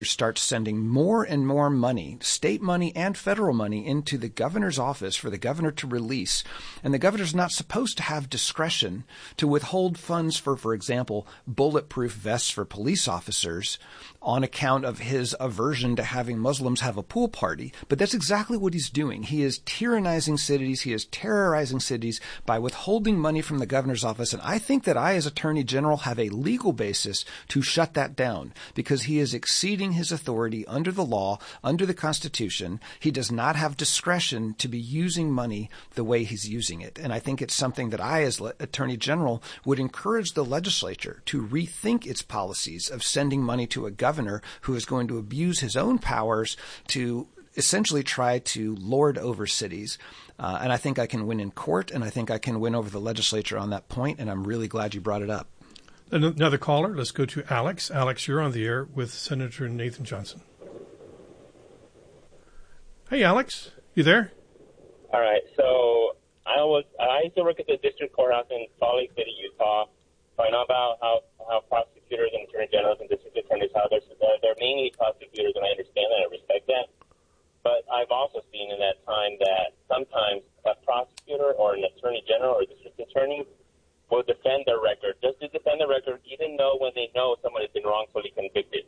starts sending more and more money, state money and federal money, into the governor's office for the governor to release. And the governor's not supposed to have discretion to withhold funds for example, bulletproof vests for police officers on account of his aversion to having Muslims have a pool party. But that's exactly what he's doing. He is tyrannizing cities. He is terrorizing cities by withholding money from the governor's office. And I think that I, as Attorney General, have a legal basis to shut that down because he is exceeding his authority under the law, under the Constitution. He does not have discretion to be using money the way he's using it. And I think it's something that I, as Attorney General, would encourage the legislature to rethink its policies of sending money to a governor who is going to abuse his own powers to essentially try to lord over cities. And I think I can win in court, and I think I can win over the legislature on that point, and I'm really glad you brought it up. Another caller. Let's go to Alex. Alex, you're on the air with Senator Nathan Johnson. Hey, Alex, you there? All right. So I used to work at the district courthouse in Salt Lake City, Utah. So I know about how prosecutors and attorney generals and district attorneys, how they're mainly prosecutors, and I understand that. I respect that. But I've also seen in that time that sometimes a prosecutor or an attorney general or district attorney will defend their record, just to defend the record, even though when they know someone has been wrongfully convicted.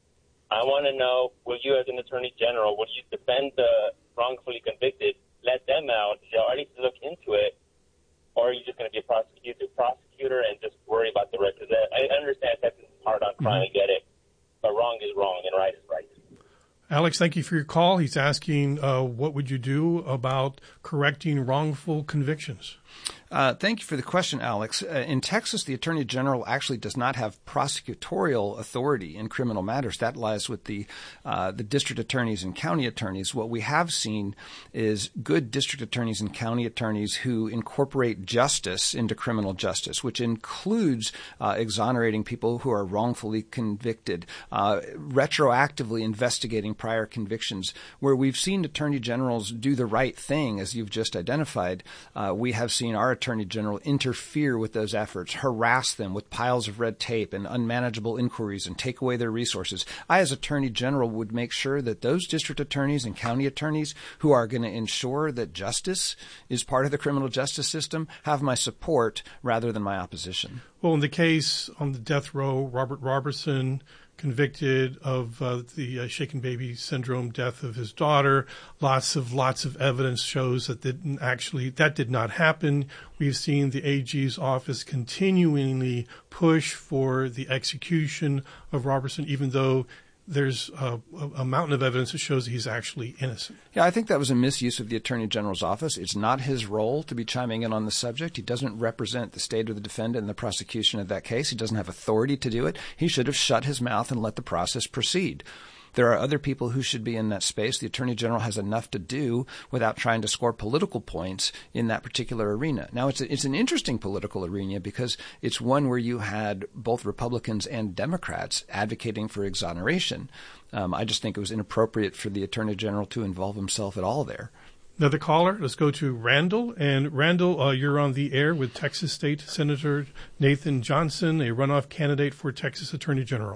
I want to know, will you as an attorney general, will you defend the wrongfully convicted, let them out, or at least look into it, or are you just going to be a prosecutor and just worry about the record? I understand that's hard on crime, I get it, but wrong is wrong and right is right. Alex, thank you for your call. He's asking, what would you do about correcting wrongful convictions? Thank you for the question, Alex. In Texas, the Attorney General actually does not have prosecutorial authority in criminal matters. That lies with the district attorneys and county attorneys. What we have seen is good district attorneys and county attorneys who incorporate justice into criminal justice, which includes exonerating people who are wrongfully convicted, retroactively investigating prior convictions. Where we've seen attorney generals do the right thing, as you've just identified, we have seen our Attorney General interfere with those efforts, harass them with piles of red tape and unmanageable inquiries and take away their resources. I, as Attorney General, would make sure that those district attorneys and county attorneys who are going to ensure that justice is part of the criminal justice system have my support rather than my opposition. Well, in the case on the death row, Robert Robertson, convicted of the shaken baby syndrome death of his daughter. Lots of evidence shows that that did not happen. We've seen the AG's office continually push for the execution of Robertson, even though there's a mountain of evidence that shows he's actually innocent. Yeah, I think that was a misuse of the Attorney General's office. It's not his role to be chiming in on the subject. He doesn't represent the state or the defendant in the prosecution of that case. He doesn't have authority to do it. He should have shut his mouth and let the process proceed. There are other people who should be in that space. The Attorney General has enough to do without trying to score political points in that particular arena. Now, it's an interesting political arena because it's one where you had both Republicans and Democrats advocating for exoneration. I just think it was inappropriate for the Attorney General to involve himself at all there. Another caller. Let's go to Randall. And Randall, you're on the air with Texas State Senator Nathan Johnson, a runoff candidate for Texas Attorney General.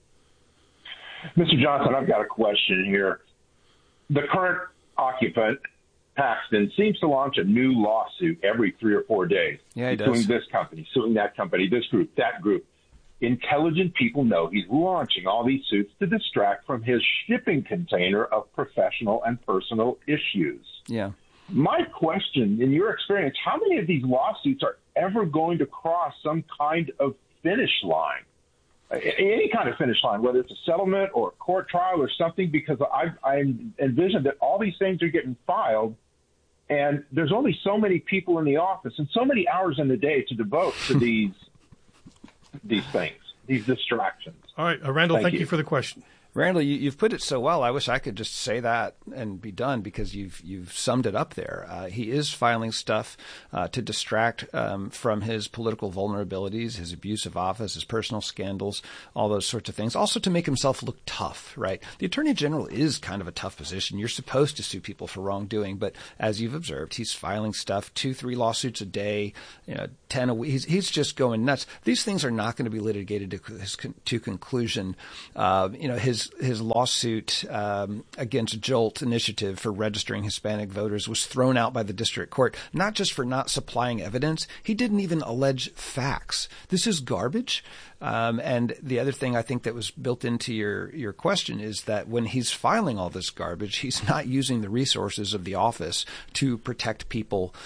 Mr. Johnson, I've got a question here. The current occupant, Paxton, seems to launch a new lawsuit every 3 or 4 days. Yeah, he does. Suing this company, suing that company, this group, that group. Intelligent people know he's launching all these suits to distract from his shipping container of professional and personal issues. Yeah. My question, in your experience, how many of these lawsuits are ever going to cross some kind of finish line? Any kind of finish line, whether it's a settlement or a court trial or something, because I envision that all these things are getting filed, and there's only so many people in the office and so many hours in the day to devote to these things, these distractions. All right, Randall, thank you for the question. Randall, you've put it so well. I wish I could just say that and be done because you've summed it up there. He is filing stuff to distract from his political vulnerabilities, his abuse of office, his personal scandals, all those sorts of things. Also to make himself look tough, right? The Attorney General is kind of a tough position. You're supposed to sue people for wrongdoing, but as you've observed, he's filing stuff, 2-3 lawsuits a day, 10 a week. He's just going nuts. These things are not going to be litigated to conclusion. His his lawsuit against Jolt Initiative for registering Hispanic voters was thrown out by the district court, not just for not supplying evidence. He didn't even allege facts. This is garbage. And the other thing I think that was built into your question is that when he's filing all this garbage, he's not using the resources of the office to protect people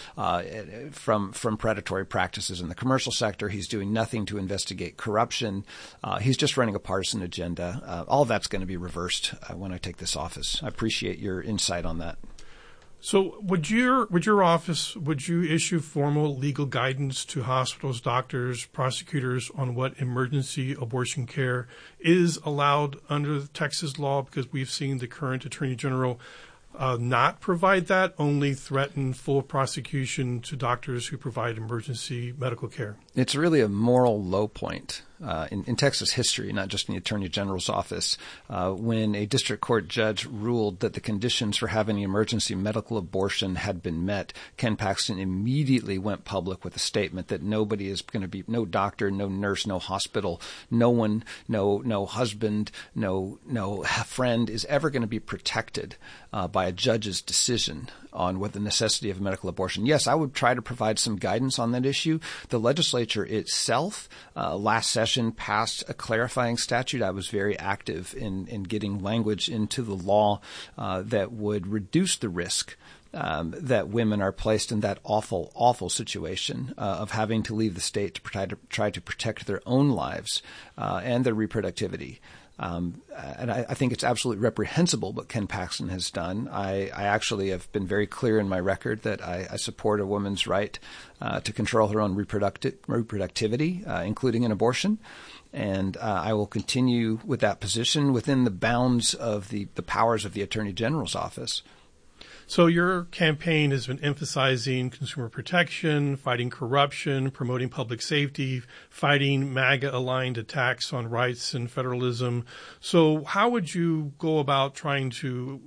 from predatory practices in the commercial sector. He's doing nothing to investigate corruption. He's just running a partisan agenda. All that's going to be reversed when I take this office. I appreciate your insight on that. So would your office issue formal legal guidance to hospitals, doctors, prosecutors on what emergency abortion care is allowed under the Texas law? Because we've seen the current Attorney General not provide that, only threaten full prosecution to doctors who provide emergency medical care. It's really a moral low point in Texas history, not just in the Attorney General's office, when a district court judge ruled that the conditions for having an emergency medical abortion had been met. Ken Paxton immediately went public with a statement that nobody is going to be, no doctor, no nurse, no hospital, no one, no husband, no friend is ever going to be protected by a judge's decision on what the necessity of medical abortion. Yes, I would try to provide some guidance on that issue. The legislature itself last session passed a clarifying statute. I was very active in getting language into the law that would reduce the risk that women are placed in that awful, awful situation of having to leave the state to try to protect their own lives and their reproductivity. And I think it's absolutely reprehensible what Ken Paxton has done. I actually have been very clear in my record that I support a woman's right to control her own reproductivity, including an abortion. And I will continue with that position within the bounds of the powers of the Attorney General's office. So your campaign has been emphasizing consumer protection, fighting corruption, promoting public safety, fighting MAGA-aligned attacks on rights and federalism. So how would you go about trying to,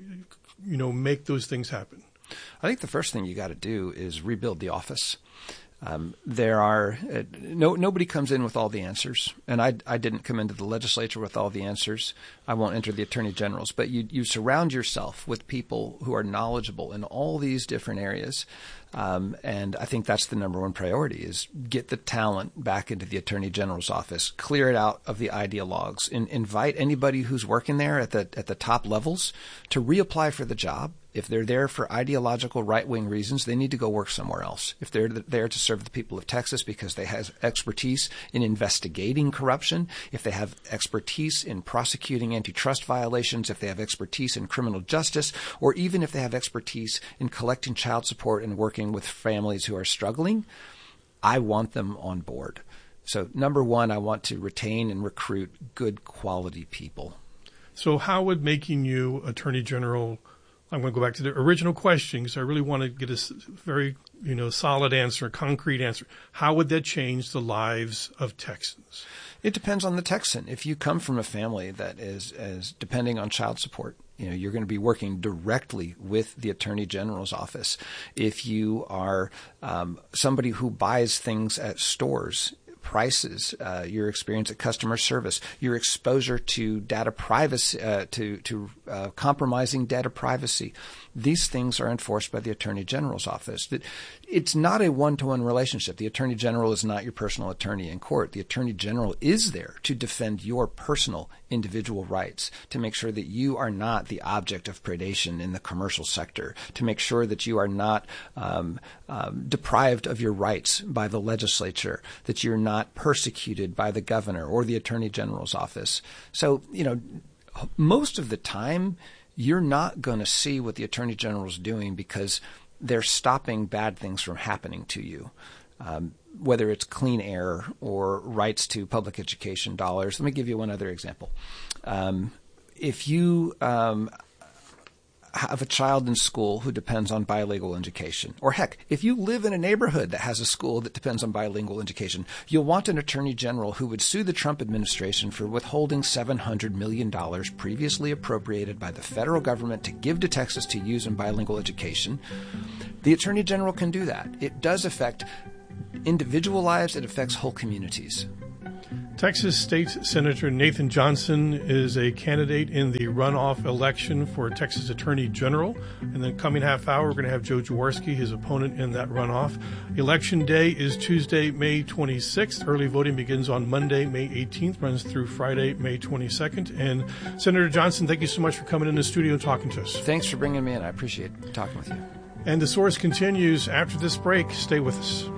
make those things happen? I think the first thing you got to do is rebuild the office. Nobody comes in with all the answers, and I didn't come into the legislature with all the answers. I won't enter the Attorney General's, but you surround yourself with people who are knowledgeable in all these different areas. And I think that's the number one priority is get the talent back into the Attorney General's office, clear it out of the ideologues, and invite anybody who's working there at the top levels to reapply for the job. If they're there for ideological right-wing reasons, they need to go work somewhere else. If they're there to serve the people of Texas because they have expertise in investigating corruption, if they have expertise in prosecuting antitrust violations, if they have expertise in criminal justice, or even if they have expertise in collecting child support and working with families who are struggling, I want them on board. So number one, I want to retain and recruit good quality people. So how would making you Attorney General, I'm going to go back to the original question because I really want to get a very, solid answer, a concrete answer. How would that change the lives of Texans? It depends on the Texan. If you come from a family that is depending on child support, you're going to be working directly with the Attorney General's office. If you are somebody who buys things at stores, prices, your experience at customer service, your exposure to data privacy, to compromising data privacy. These things are enforced by the Attorney General's office. It's not a one-to-one relationship. The Attorney General is not your personal attorney in court. The Attorney General is there to defend your personal individual rights, to make sure that you are not the object of predation in the commercial sector, to make sure that you are not deprived of your rights by the legislature, that you're not persecuted by the governor or the Attorney General's office. So, most of the time, you're not going to see what the Attorney General is doing because they're stopping bad things from happening to you, whether it's clean air or rights to public education dollars. Let me give you one other example. If you have a child in school who depends on bilingual education, or heck, if you live in a neighborhood that has a school that depends on bilingual education, you'll want an Attorney General who would sue the Trump administration for withholding $700 million previously appropriated by the federal government to give to Texas to use in bilingual education. The Attorney General can do that. It does affect individual lives. It affects whole communities. Texas State Senator Nathan Johnson is a candidate in the runoff election for Texas Attorney General. And then coming half hour, we're going to have Joe Jaworski, his opponent in that runoff. Election day is Tuesday, May 26th. Early voting begins on Monday, May 18th, runs through Friday, May 22nd. And Senator Johnson, thank you so much for coming in the studio and talking to us. Thanks for bringing me in. I appreciate talking with you. And The Source continues after this break. Stay with us.